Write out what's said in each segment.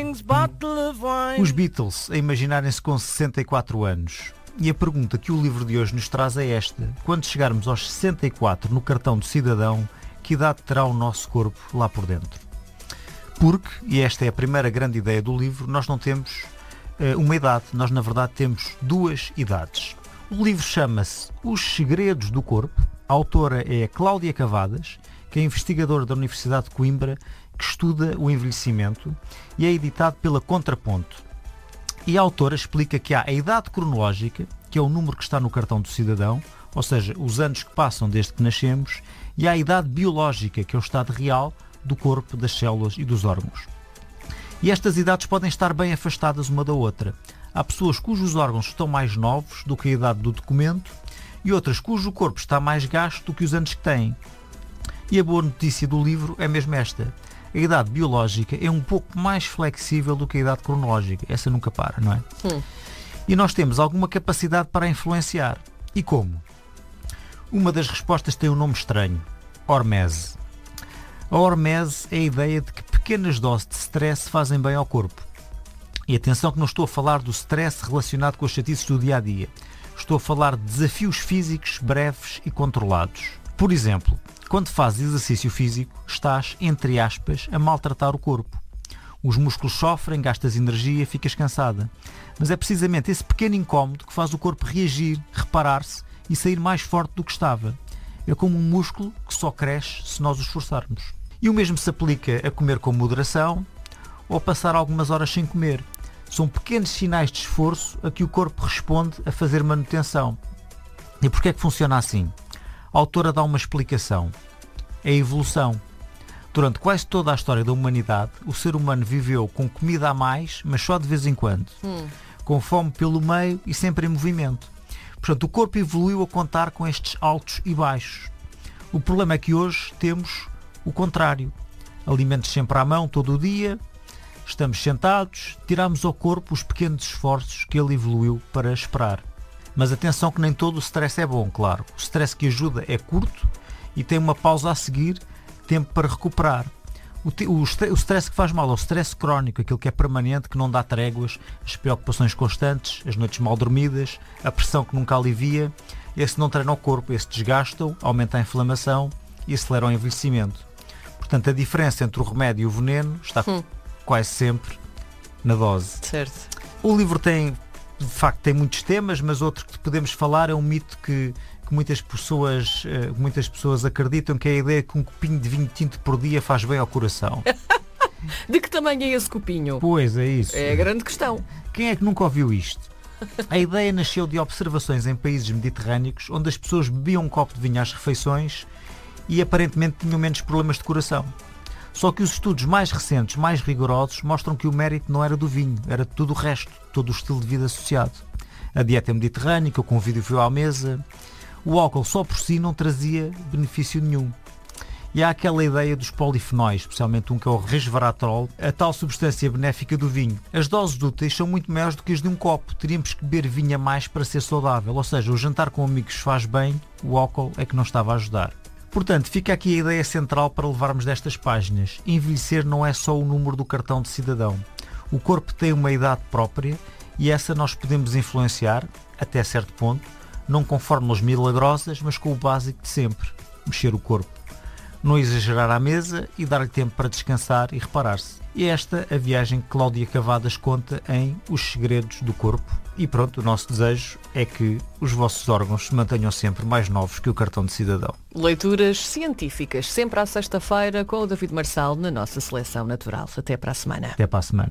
Os Beatles a imaginarem-se com 64 anos. E a pergunta que o livro de hoje nos traz é esta: quando chegarmos aos 64 no cartão do cidadão, que idade terá o nosso corpo lá por dentro? Porque, e esta é a primeira grande ideia do livro, nós não temos uma idade, nós na verdade temos duas idades. O livro chama-se Os Segredos do Corpo. A autora é Cláudia Cavadas, que é investigadora da Universidade de Coimbra, que estuda o envelhecimento, e é editado pela Contraponto. E a autora explica que há a idade cronológica, que é o número que está no cartão do cidadão, ou seja, os anos que passam desde que nascemos, e há a idade biológica, que é o estado real do corpo, das células e dos órgãos. E estas idades podem estar bem afastadas uma da outra. Há pessoas cujos órgãos estão mais novos do que a idade do documento e outras cujo corpo está mais gasto do que os anos que têm. E a boa notícia do livro é mesmo esta: a idade biológica é um pouco mais flexível do que a idade cronológica. Essa nunca para, não é? E nós temos alguma capacidade para a influenciar. E como? Uma das respostas tem um nome estranho: hormese. A hormese é a ideia de que pequenas doses de stress fazem bem ao corpo. E atenção que não estou a falar do stress relacionado com as chatices do dia-a-dia. Estou a falar de desafios físicos breves e controlados. Por exemplo, quando fazes exercício físico, estás, entre aspas, a maltratar o corpo. Os músculos sofrem, gastas energia, ficas cansada. Mas é precisamente esse pequeno incómodo que faz o corpo reagir, reparar-se e sair mais forte do que estava. É como um músculo que só cresce se nós o esforçarmos. E o mesmo se aplica a comer com moderação ou passar algumas horas sem comer. São pequenos sinais de esforço a que o corpo responde a fazer manutenção. E porquê é que funciona assim? A autora dá uma explicação. É a evolução. Durante quase toda a história da humanidade, o ser humano viveu com comida a mais, mas só de vez em quando. Com fome pelo meio e sempre em movimento. Portanto, o corpo evoluiu a contar com estes altos e baixos. O problema é que hoje temos o contrário. Alimentos sempre à mão, todo o dia, estamos sentados, tiramos ao corpo os pequenos esforços que ele evoluiu para esperar. Mas atenção que nem todo o stress é bom, claro. O stress que ajuda é curto e tem uma pausa a seguir, tempo para recuperar. O stress que faz mal é o stress crónico, aquele que é permanente, que não dá tréguas, as preocupações constantes, as noites mal dormidas, a pressão que nunca alivia. Esse não treina o corpo, esse desgasta-o, aumenta a inflamação e acelera o envelhecimento. Portanto, a diferença entre o remédio e o veneno está quase sempre na dose. Certo. O livro tem, de facto, tem muitos temas, mas outro que podemos falar é um mito que muitas pessoas acreditam, que é a ideia que um copinho de vinho tinto por dia faz bem ao coração. De que tamanho é esse copinho? Pois, é isso. É a grande questão. Quem é que nunca ouviu isto? A ideia nasceu de observações em países mediterrâneos, onde as pessoas bebiam um copo de vinho às refeições e aparentemente tinham menos problemas de coração. Só que os estudos mais recentes, mais rigorosos, mostram que o mérito não era do vinho, era de tudo o resto, todo o estilo de vida associado. A dieta mediterrânica, o convívio frio à mesa. O álcool só por si não trazia benefício nenhum. E há aquela ideia dos polifenóis, especialmente um que é o resveratrol, a tal substância benéfica do vinho. As doses úteis são muito maiores do que as de um copo. Teríamos que beber vinho a mais para ser saudável. Ou seja, o jantar com amigos faz bem, o álcool é que não estava a ajudar. Portanto, fica aqui a ideia central para levarmos destas páginas. Envelhecer não é só o número do cartão de cidadão. O corpo tem uma idade própria e essa nós podemos influenciar, até certo ponto, não com fórmulas milagrosas, mas com o básico de sempre: mexer o corpo. Não exagerar à mesa e dar-lhe tempo para descansar e reparar-se. E esta a viagem que Cláudia Cavadas conta em Os Segredos do Corpo. E pronto, o nosso desejo é que os vossos órgãos se mantenham sempre mais novos que o cartão de cidadão. Leituras científicas, sempre à sexta-feira, com o David Marçal na nossa Seleção Natural. Até para a semana. Até para a semana.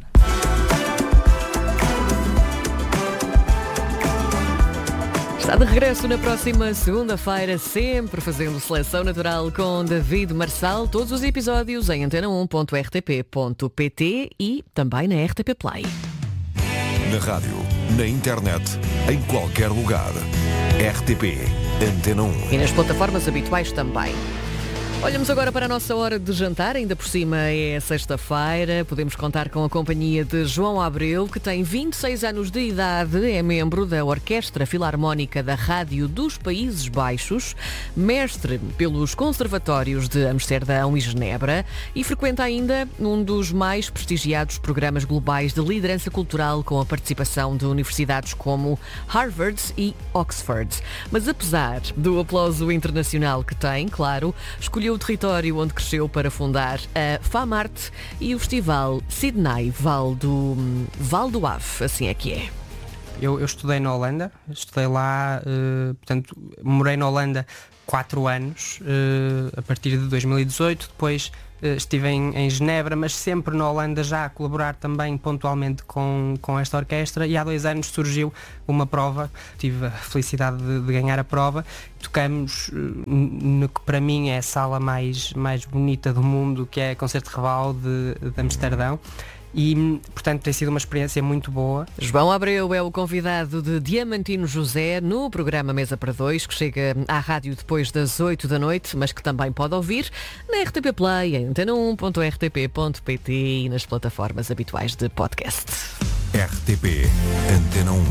Está de regresso na próxima segunda-feira, sempre fazendo Seleção Natural com David Marçal. Todos os episódios em antena1.rtp.pt e também na RTP Play. Na rádio, na internet, em qualquer lugar. RTP, Antena 1. E nas plataformas habituais também. Olhamos agora para a nossa hora de jantar, ainda por cima é sexta-feira, podemos contar com a companhia de João Abreu, que tem 26 anos de idade, é membro da Orquestra Filarmónica da Rádio dos Países Baixos, mestre pelos conservatórios de Amsterdão e Genebra e frequenta ainda um dos mais prestigiados programas globais de liderança cultural com a participação de universidades como Harvard e Oxford. Mas apesar do aplauso internacional que tem, claro, escolheu o território onde cresceu para fundar a FAMART e o festival Sydney Val do Ave, assim é que é. Eu estudei na Holanda, estudei lá, portanto, morei na Holanda 4 anos, a partir de 2018, depois estive em Genebra, mas sempre na Holanda já a colaborar também pontualmente com esta orquestra, e há 2 anos surgiu uma prova, tive a felicidade de ganhar a prova, tocamos no que para mim é a sala mais bonita do mundo, que é a Concerto Reval de Amsterdão. E, portanto, tem sido uma experiência muito boa. João Abreu é o convidado de Diamantino José no programa Mesa para Dois, que chega à rádio depois das 8 da noite, mas que também pode ouvir na RTP Play, em antena1.rtp.pt e nas plataformas habituais de podcast. RTP Antena 1.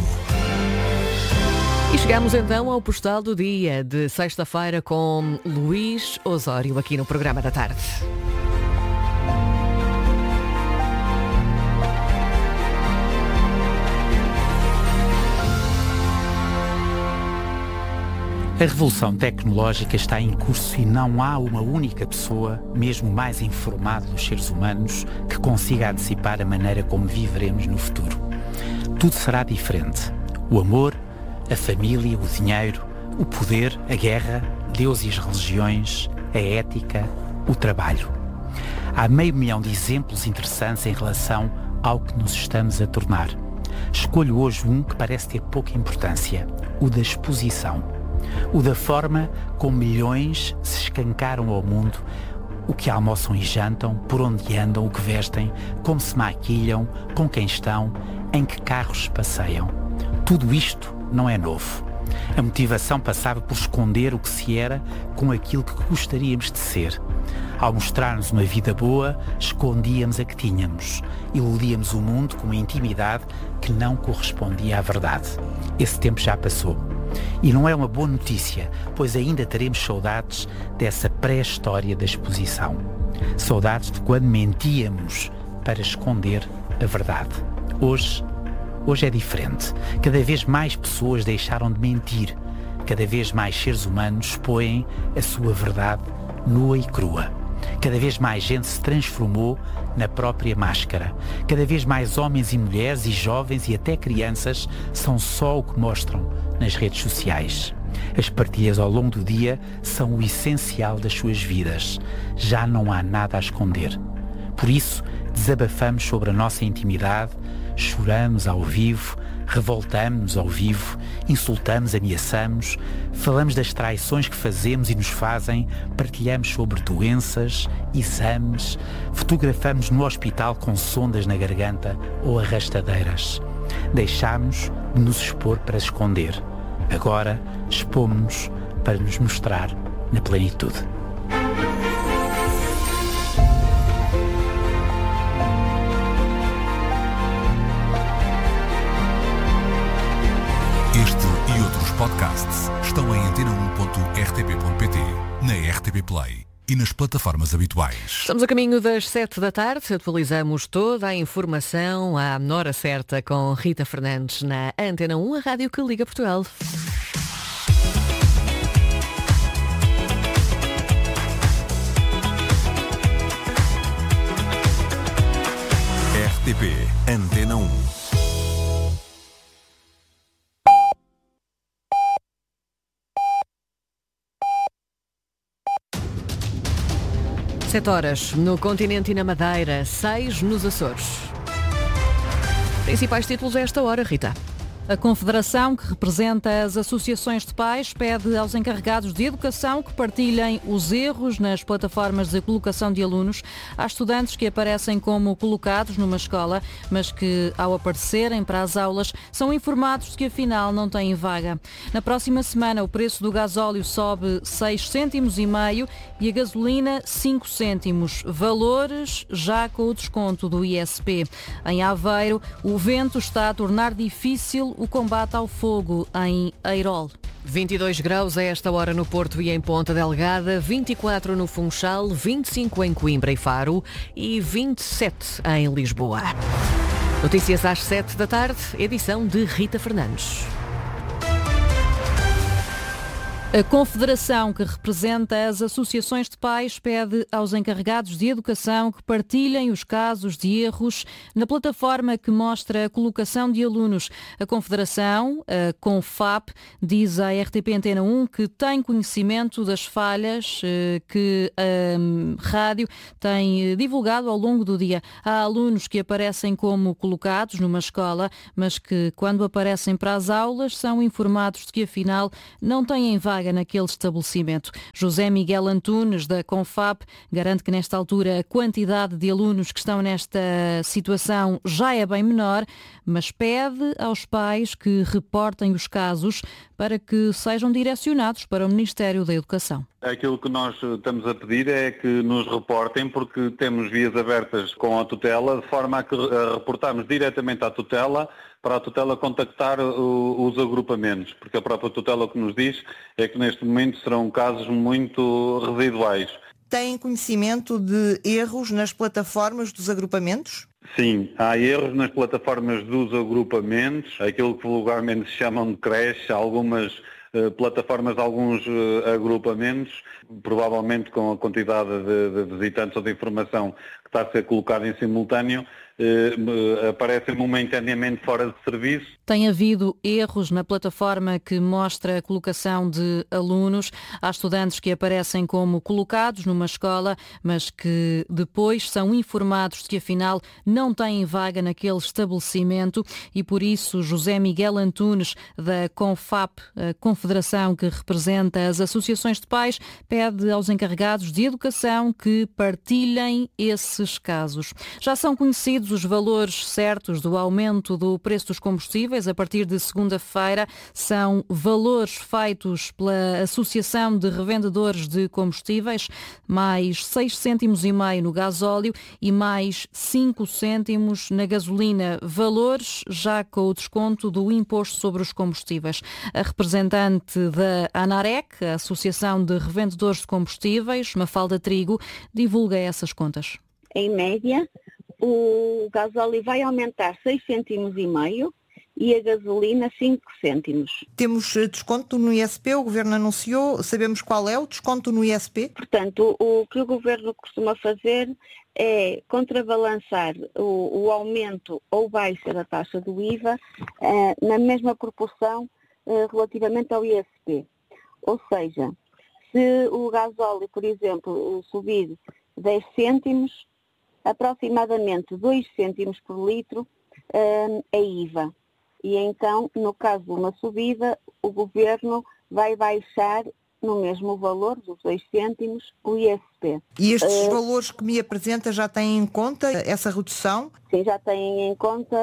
E chegamos então ao postal do dia de sexta-feira com Luís Osório aqui no programa da tarde. A revolução tecnológica está em curso e não há uma única pessoa, mesmo mais informada dos seres humanos, que consiga antecipar a maneira como viveremos no futuro. Tudo será diferente. O amor, a família, o dinheiro, o poder, a guerra, Deus e as religiões, a ética, o trabalho. Há 500 mil de exemplos interessantes em relação ao que nos estamos a tornar. Escolho hoje um que parece ter pouca importância, o da exposição. O da forma como milhões se escancaram ao mundo, o que almoçam e jantam, por onde andam, o que vestem, como se maquilham, com quem estão, em que carros passeiam. Tudo isto não é novo. A motivação passava por esconder o que se era com aquilo que gostaríamos de ser. Ao mostrar-nos uma vida boa, escondíamos a que tínhamos. Iludíamos o mundo com uma intimidade que não correspondia à verdade. Esse tempo já passou. E não é uma boa notícia, pois ainda teremos saudades dessa pré-história da exposição. Saudades de quando mentíamos para esconder a verdade. Hoje é diferente. Cada vez mais pessoas deixaram de mentir. Cada vez mais seres humanos expõem a sua verdade nua e crua. Cada vez mais gente se transformou na própria máscara. Cada vez mais homens e mulheres e jovens e até crianças são só o que mostram nas redes sociais. As partilhas ao longo do dia são o essencial das suas vidas. Já não há nada a esconder. Por isso, desabafamos sobre a nossa intimidade, choramos ao vivo, revoltamos-nos ao vivo, insultamos, ameaçamos, falamos das traições que fazemos e nos fazem, partilhamos sobre doenças, exames, fotografamos no hospital com sondas na garganta ou arrastadeiras. Deixámos de nos expor para esconder. Agora expomos-nos para nos mostrar na plenitude. Este e outros podcasts estão em antena1.rtp.pt, na RTP Play e nas plataformas habituais. Estamos a caminho das 7 da tarde, atualizamos toda a informação à hora certa com Rita Fernandes na Antena 1, a rádio que liga Portugal. RTP Antena 1. 7 horas no continente e na Madeira, 6 nos Açores. Principais títulos a esta hora, Rita. A Confederação, que representa as associações de pais, pede aos encarregados de educação que partilhem os erros nas plataformas de colocação de alunos. Há estudantes que aparecem como colocados numa escola, mas que, ao aparecerem para as aulas, são informados de que afinal não têm vaga. Na próxima semana, o preço do gasóleo sobe 6,5 cêntimos e a gasolina 5 cêntimos. Valores já com o desconto do ISP. Em Aveiro, o vento está a tornar difícil o combate ao fogo em Eirol. 22 graus a esta hora no Porto e em Ponta Delgada, 24 no Funchal, 25 em Coimbra e Faro e 27 em Lisboa. Notícias às 7 da tarde, edição de Rita Fernandes. A Confederação, que representa as associações de pais, pede aos encarregados de educação que partilhem os casos de erros na plataforma que mostra a colocação de alunos. A Confederação, a CONFAP, diz à RTP Antena 1 que tem conhecimento das falhas que a rádio tem divulgado ao longo do dia. Há alunos que aparecem como colocados numa escola, mas que, quando aparecem para as aulas, são informados de que afinal não têm vaga naquele estabelecimento. José Miguel Antunes, da CONFAP, garante que nesta altura a quantidade de alunos que estão nesta situação já é bem menor, mas pede aos pais que reportem os casos para que sejam direcionados para o Ministério da Educação. Aquilo que nós estamos a pedir é que nos reportem, porque temos vias abertas com a tutela, de forma a que reportarmos diretamente à tutela, para a tutela contactar os agrupamentos, porque a própria tutela o que nos diz é que neste momento serão casos muito residuais. Têm conhecimento de erros nas plataformas dos agrupamentos? Sim, há erros nas plataformas dos agrupamentos, aquilo que vulgarmente se chamam de creche, algumas plataformas de alguns agrupamentos, provavelmente com a quantidade de visitantes ou de informação que está a ser colocada em simultâneo, aparecem momentaneamente fora de serviço. Tem havido erros na plataforma que mostra a colocação de alunos. Há estudantes que aparecem como colocados numa escola, mas que depois são informados de que afinal não têm vaga naquele estabelecimento e por isso José Miguel Antunes, da CONFAP, a Confederação que representa as associações de pais, pede aos encarregados de educação que partilhem esses casos. Já são conhecidos os valores certos do aumento do preço dos combustíveis. A partir de segunda-feira são valores feitos pela Associação de Revendedores de Combustíveis, mais 6 cêntimos e meio no gasóleo e mais 5 cêntimos na gasolina. Valores já com o desconto do imposto sobre os combustíveis. A representante da ANAREC, a Associação de Revendedores de Combustíveis, Mafalda Trigo, divulga essas contas. Em média, o gasóleo vai aumentar 6 cêntimos e meio e a gasolina 5 cêntimos. Temos desconto no ISP, o Governo anunciou, sabemos qual é o desconto no ISP? Portanto, o que o Governo costuma fazer é contrabalançar o aumento ou baixa da taxa do IVA na mesma proporção relativamente ao ISP. Ou seja, se o gasóleo, por exemplo, subir 10 cêntimos, aproximadamente 2 cêntimos por litro é IVA. E então, no caso de uma subida, o Governo vai baixar no mesmo valor, dos 2 cêntimos, o ISP. E estes valores que me apresenta já têm em conta essa redução? Sim, já têm em conta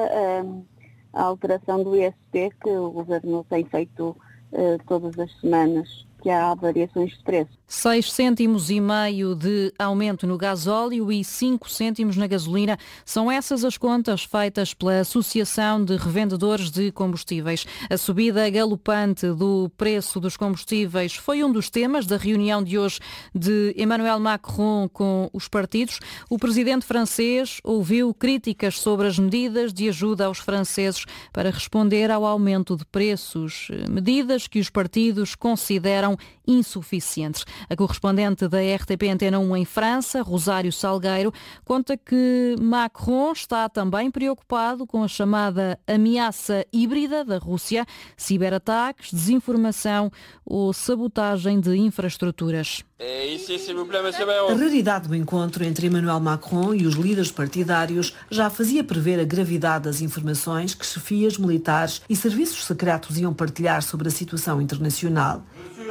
a alteração do ISP que o Governo tem feito todas as semanas, que há variações de preço. 6 cêntimos e meio de aumento no gasóleo e 5 cêntimos na gasolina. São essas as contas feitas pela Associação de Revendedores de Combustíveis. A subida galopante do preço dos combustíveis foi um dos temas da reunião de hoje de Emmanuel Macron com os partidos. O presidente francês ouviu críticas sobre as medidas de ajuda aos franceses para responder ao aumento de preços. Medidas que os partidos consideram são insuficientes. A correspondente da RTP Antena 1 em França, Rosário Salgueiro, conta que Macron está também preocupado com a chamada ameaça híbrida da Rússia, ciberataques, desinformação ou sabotagem de infraestruturas. A raridade do encontro entre Emmanuel Macron e os líderes partidários já fazia prever a gravidade das informações que chefias militares e serviços secretos iam partilhar sobre a situação internacional.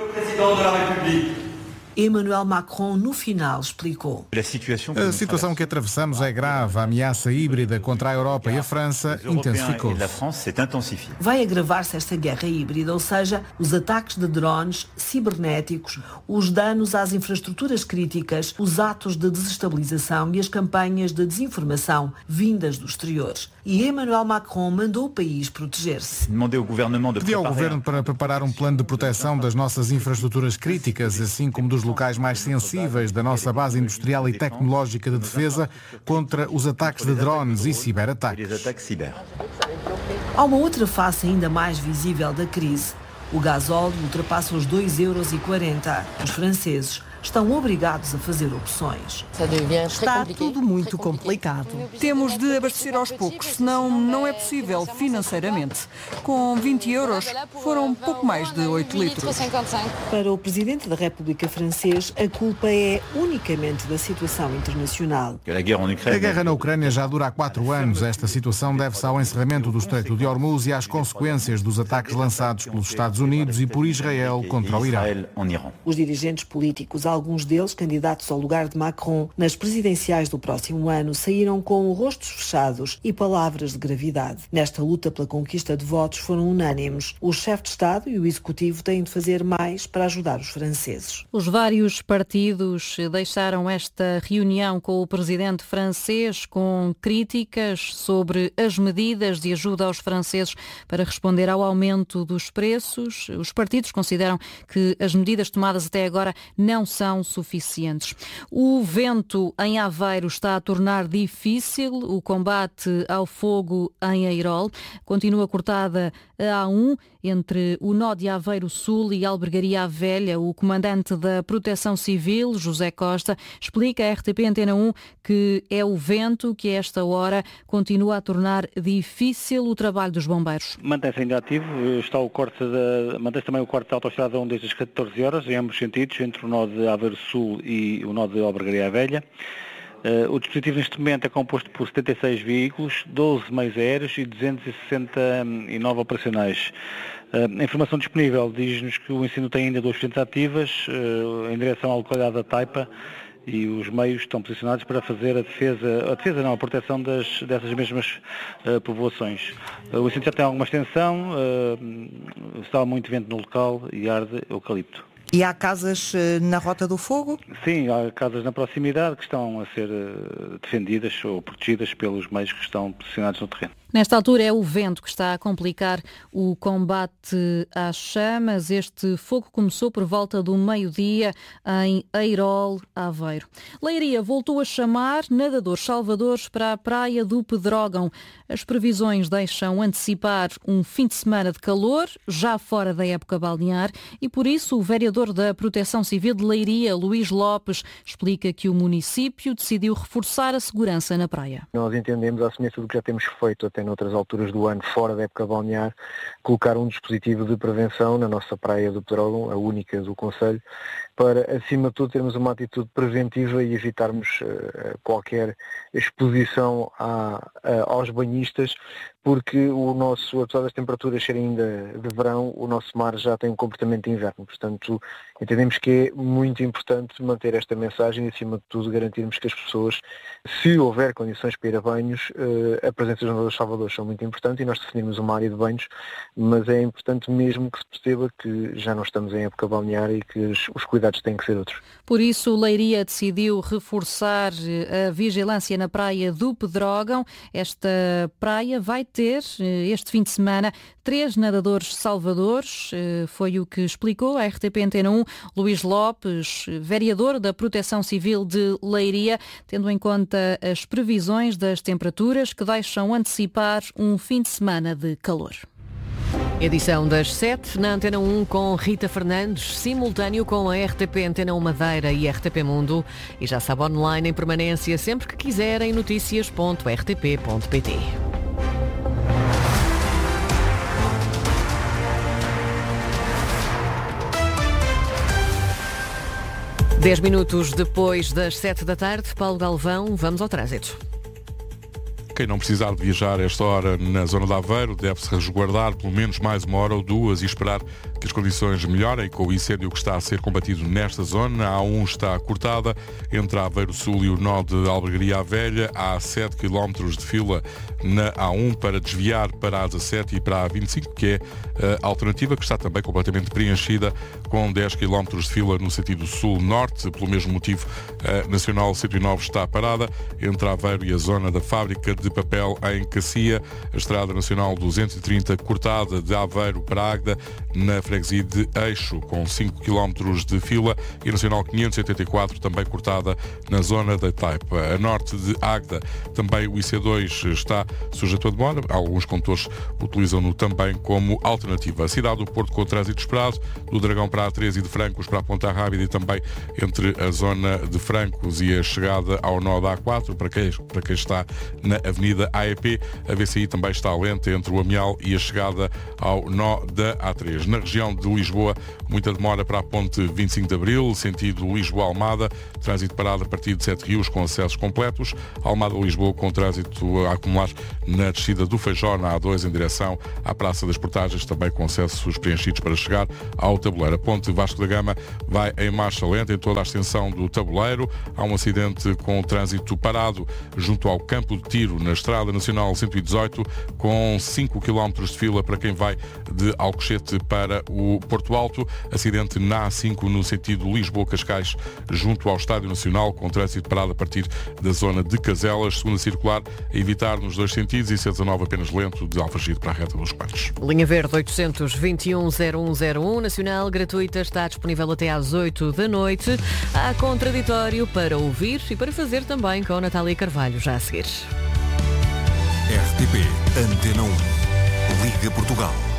Emmanuel Macron, no final, explicou. A situação que atravessamos é grave. A ameaça híbrida contra a Europa e a França intensificou-se. Vai agravar-se esta guerra híbrida, ou seja, os ataques de drones cibernéticos, os danos às infraestruturas críticas, os atos de desestabilização e as campanhas de desinformação vindas do exterior. E Emmanuel Macron mandou o país proteger-se. Pediu ao governo para preparar um plano de proteção das nossas infraestruturas críticas, assim como dos locais mais sensíveis da nossa base industrial e tecnológica de defesa contra os ataques de drones e ciberataques. Há uma outra face ainda mais visível da crise. O gasóleo ultrapassa os 2,40 €. Os franceses estão obrigados a fazer opções. Está tudo muito complicado. Temos de abastecer aos poucos, senão não é possível financeiramente. Com 20 € foram pouco mais de 8 litros. Para o Presidente da República francês, a culpa é unicamente da situação internacional. A guerra na Ucrânia já dura há 4 anos. Esta situação deve-se ao encerramento do Estreito de Hormuz e às consequências dos ataques lançados pelos Estados Unidos e por Israel contra o Irão. Os dirigentes políticos, alguns deles candidatos ao lugar de Macron nas presidenciais do próximo ano, saíram com rostos fechados e palavras de gravidade. Nesta luta pela conquista de votos foram unânimes. O chefe de Estado e o Executivo têm de fazer mais para ajudar os franceses. Os vários partidos deixaram esta reunião com o presidente francês com críticas sobre as medidas de ajuda aos franceses para responder ao aumento dos preços. Os partidos consideram que as medidas tomadas até agora não são suficientes. O vento em Aveiro está a tornar difícil o combate ao fogo em Eirol. Continua cortada a A1 entre o nó de Aveiro Sul e Albergaria Velha. O comandante da Proteção Civil, José Costa, explica à RTP Antena 1 que é o vento que a esta hora continua a tornar difícil o trabalho dos bombeiros. Mantém-se ainda ativo, mantém-se também o corte da autoestrada 1 desde as 14 horas, em ambos sentidos, entre o nó de Aveiro Sul e o nó de Albergaria Velha. O dispositivo neste momento é composto por 76 veículos, 12 meios aéreos e 269 operacionais. A informação disponível diz-nos que o incêndio tem ainda 2 frentes ativas em direção à localidade da Taipa e os meios estão posicionados para fazer a proteção dessas mesmas povoações. O incêndio já tem alguma extensão, está muito vento no local e arde eucalipto. E há casas na Rota do Fogo? Sim, há casas na proximidade que estão a ser defendidas ou protegidas pelos meios que estão posicionados no terreno. Nesta altura é o vento que está a complicar o combate às chamas. Este fogo começou por volta do meio-dia em Eirol, Aveiro. Leiria voltou a chamar nadadores salvadores para a praia do Pedrógão. As previsões deixam antecipar um fim de semana de calor, já fora da época balnear, e por isso o vereador da Proteção Civil de Leiria, Luís Lopes, explica que o município decidiu reforçar a segurança na praia. Nós entendemos, à semelhança do que já temos feito até noutras alturas do ano, fora da época balnear, colocar um dispositivo de prevenção na nossa praia do Pedrógão, a única do concelho, para, acima de tudo, termos uma atitude preventiva e evitarmos qualquer exposição aos banhistas, porque apesar das temperaturas serem ainda de verão, o nosso mar já tem um comportamento de inverno. Portanto, entendemos que é muito importante manter esta mensagem e, acima de tudo, garantirmos que as pessoas, se houver condições para ir a banhos, a presença dos nadadores salvadores são muito importante e nós definirmos uma área de banhos, mas é importante mesmo que se perceba que já não estamos em época balnear e que os cuidados têm que ser outros. Por isso, Leiria decidiu reforçar a vigilância na praia do Pedrógão. Esta praia vai ter, este fim de semana, 3 nadadores salvadores. Foi o que explicou à RTP Antena 1 Luís Lopes, vereador da Proteção Civil de Leiria, tendo em conta as previsões das temperaturas que deixam antecipar um fim de semana de calor. Edição das 7 na Antena 1 com Rita Fernandes, simultâneo com a RTP Antena 1 Madeira e RTP Mundo. E já sabe, online em permanência sempre que quiserem, noticias.rtp.pt. Dez minutos depois das 7 da tarde, Paulo Galvão, vamos ao trânsito. Quem não precisar de viajar a esta hora na zona de Aveiro deve-se resguardar pelo menos mais uma hora ou duas e esperar que as condições melhorem com o incêndio que está a ser combatido nesta zona. A A1 está cortada entre a Aveiro Sul e o nó de Albergaria à Velha. Há 7 km de fila na A1 para desviar para a 17 e para a 25, que é a alternativa, que está também completamente preenchida com 10 km de fila no sentido sul-norte. Pelo mesmo motivo, a Nacional 109 está parada entre a Aveiro e a zona da fábrica de papel em Cacia. A Estrada Nacional 230 cortada de Aveiro para Águeda na freguesia de Eixo com 5 km de fila, e a Nacional 584 também cortada na zona da Taipa. A norte de Águeda também o IC2 está sujeito a demora. Alguns condutores utilizam-no também como alternativa. A cidade do Porto com o trânsito esperado, do Dragão para a A13 e de Francos para a Ponta Rábida, e também entre a zona de Francos e a chegada ao nó da A4 para quem está na Avenida AEP. A VCI também está lenta entre o Amial e a chegada ao nó da A3. Na região de Lisboa, muita demora para a ponte 25 de Abril, sentido Lisboa-Almada, trânsito parado a partir de 7 Rios com acessos completos. Almada-Lisboa com trânsito a acumular na descida do Feijó, na A2, em direção à Praça das Portagens, também com acessos preenchidos para chegar ao Tabuleiro. A ponte Vasco da Gama vai em marcha lenta em toda a extensão do Tabuleiro. Há um acidente com o trânsito parado junto ao Campo de Tiro, na Estrada Nacional 118, com 5 km de fila para quem vai de Alcochete para o Porto Alto. Acidente na A5 no sentido Lisboa-Cascais, junto ao Estádio Nacional, com trânsito parado a partir da zona de Caselas. Segunda circular a evitar nos dois sentidos, e C19 apenas lento de Alfragide para a reta dos Coelhos. Linha Verde 821-0101 nacional, gratuita, está disponível até às 8 da noite. Há contraditório para ouvir e para fazer também com Natália Carvalho, já a seguir. RTP Antena 1 Liga Portugal.